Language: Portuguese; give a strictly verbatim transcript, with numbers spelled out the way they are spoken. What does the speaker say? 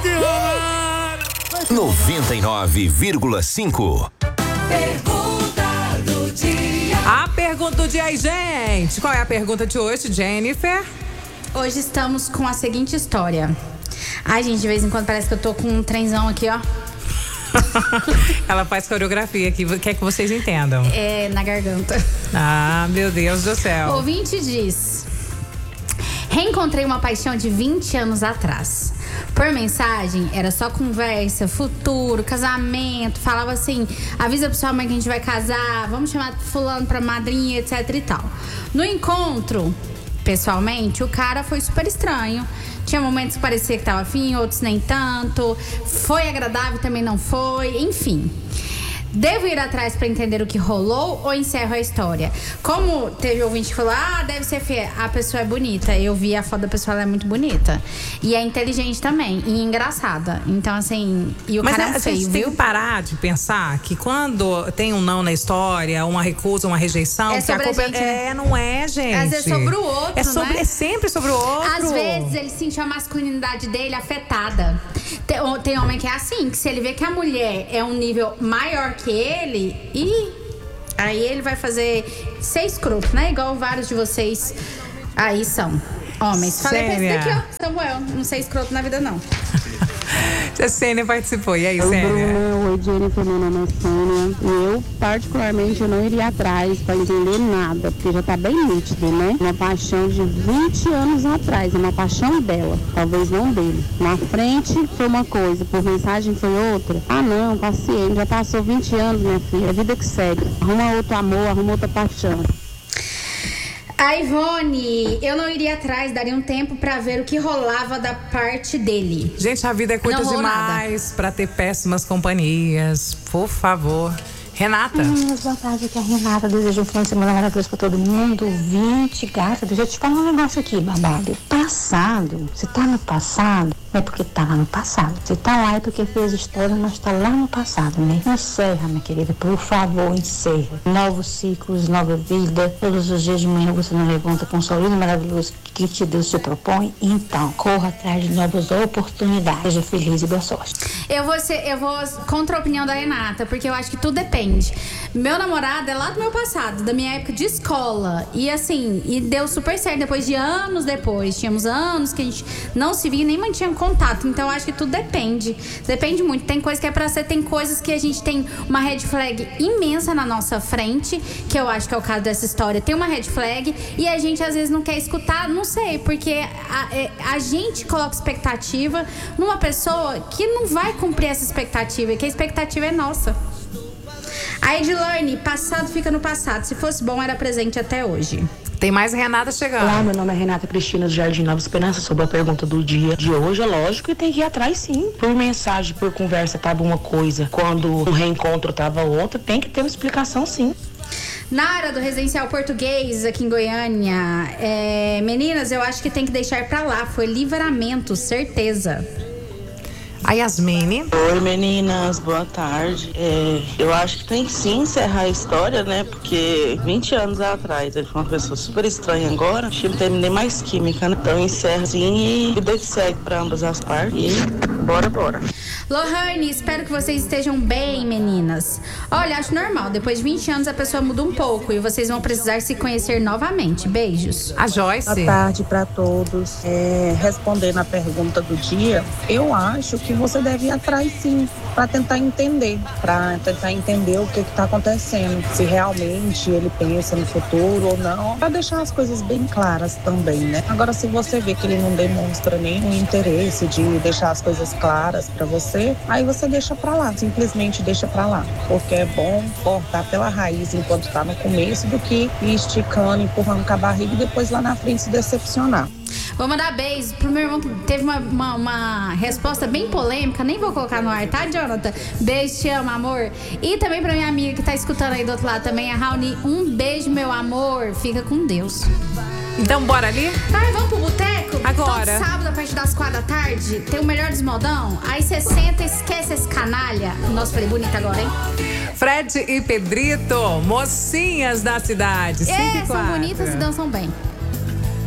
que rolar. noventa e nove vírgula cinco. Pergunta do dia. A pergunta do dia aí, gente. Qual é a pergunta de hoje, Jennifer? Hoje estamos com a seguinte história. Ai, gente, de vez em quando parece que eu tô com um trenzão aqui, ó. Ela faz coreografia aqui, quer que vocês entendam. É, na garganta. Ah, meu Deus do céu. O ouvinte diz: reencontrei uma paixão de vinte anos atrás. Por mensagem, era só conversa, futuro, casamento. Falava assim, avisa pra sua mãe que a gente vai casar, vamos chamar fulano pra madrinha, etc e tal. No encontro, pessoalmente, o cara foi super estranho. Tinha momentos que parecia que tava afim, outros nem tanto. Foi agradável, também não foi, enfim. Devo ir atrás pra entender o que rolou ou encerro a história? Como teve ouvinte que falou, ah, deve ser feia. A pessoa é bonita. Eu vi a foto da pessoa, ela é muito bonita. E é inteligente também. E engraçada. Então, assim, e o Mas cara é a feio, gente viu? tem que parar de pensar que quando tem um não na história, uma recusa, uma rejeição, É que a sobre a culpa gente, é, né? não é, gente. Às vezes é sobre o outro, é sobre, né? É sempre sobre o outro. Às vezes ele sentiu a masculinidade dele afetada. Tem, tem homem que é assim, que se ele vê que a mulher é um nível maior que ele, e aí ele vai fazer ser escroto, né? Igual vários de vocês aí são homens. Falei pra esse Séria? daqui, ó, Samuel, não sei escroto na vida, não. A Sênia participou. E aí, Oi, Sênia? Bruna. Oi, Jennifer. Meu nome é Sênia. Eu, particularmente, eu não iria atrás para entender nada, porque já tá bem nítido, né? Uma paixão de vinte anos atrás, é uma paixão dela, talvez não dele. Na frente foi uma coisa, por mensagem foi outra. Ah, não, paciente, já passou vinte anos, minha filha, é vida que segue. Arruma outro amor, arruma outra paixão. A Ivone, eu não iria atrás, daria um tempo pra ver o que rolava da parte dele. Gente, a vida é curta Não rolou demais pra ter péssimas companhias. Por favor. Renata. Meninas, boa tarde, aqui é a Renata. Desejo um final de semana maravilhoso pra todo mundo. Vinte, gata, deixa eu te falar um negócio aqui, babado. Passado, se tá no passado, é porque tá lá no passado. Se tá lá é porque fez história, mas tá lá no passado, né? Encerra, minha querida, por favor, encerra. Novos ciclos, nova vida. Todos os dias de manhã você não levanta com um sorriso maravilhoso que te Deus se propõe. Então, corra atrás de novas oportunidades. Seja feliz e boa sorte. Eu vou, ser, eu vou contra a opinião da Renata, porque eu acho que tudo depende. Meu namorado é lá do meu passado, da minha época de escola. E assim, e deu super certo depois de anos depois. Tínhamos anos que a gente não se via e nem mantinha contato. Então eu acho que tudo depende. Depende muito. Tem coisa que é pra ser, tem coisas que a gente tem uma red flag imensa na nossa frente, que eu acho que é o caso dessa história. Tem uma red flag e a gente às vezes não quer escutar, não sei, porque a, a gente coloca expectativa numa pessoa que não vai cumprir essa expectativa, que a expectativa é nossa. A Edilane, passado fica no passado. Se fosse bom, era presente até hoje. Tem mais Renata chegando. Olá, meu nome é Renata Cristina do Jardim Nova Esperança. Sobre a pergunta do dia de hoje, é lógico que tem que ir atrás, sim. Por mensagem, por conversa, tava uma coisa. Quando um reencontro tava outra, tem que ter uma explicação, sim. Nara, do Residencial Português, aqui em Goiânia. É, meninas, eu acho que tem que deixar pra lá. Foi livramento, certeza. A Yasmine. Oi, meninas, boa tarde. É, eu acho que tem que sim encerrar a história, né? Porque vinte anos atrás ele foi uma pessoa super estranha agora. Acho que não tem nem mais química, né? Então encerra sim e vida que segue pra ambas as partes. E bora, bora. Lohane, espero que vocês estejam bem, meninas. Olha, acho normal. Depois de vinte anos a pessoa muda um pouco e vocês vão precisar se conhecer novamente. Beijos. A Joyce. Boa tarde para todos. É, respondendo a pergunta do dia, eu acho que você deve ir atrás sim, para tentar entender, para tentar entender o que está acontecendo, se realmente ele pensa no futuro ou não, para deixar as coisas bem claras também, né? Agora, se você vê que ele não demonstra nenhum interesse de deixar as coisas claras para você, aí você deixa para lá, simplesmente deixa para lá, porque é bom cortar pela raiz enquanto está no começo do que ir esticando, empurrando com a barriga e depois lá na frente se decepcionar. Vou mandar beijo pro meu irmão que teve uma, uma, uma resposta bem polêmica. Nem vou colocar no ar, tá, Jonathan? Beijo, te amo, amor. E também pra minha amiga que tá escutando aí do outro lado também, a Raoni. Um beijo, meu amor. Fica com Deus. Então, bora ali? Ai, vamos pro boteco? Agora. Todo sábado, a partir das quatro da tarde, tem o melhor dos modão. Aí você senta, esquece esse canalha. Nossa, falei bonito agora, hein? Fred e Pedrito, mocinhas da cidade. É, são bonitas e dançam bem.